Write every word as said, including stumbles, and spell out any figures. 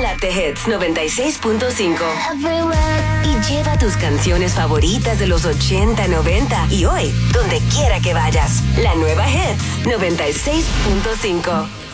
Quédate Hits noventa y seis punto cinco. Y lleva tus canciones favoritas de los ochenta, noventa y hoy, donde quiera que vayas. La nueva Hits noventa y seis punto cinco.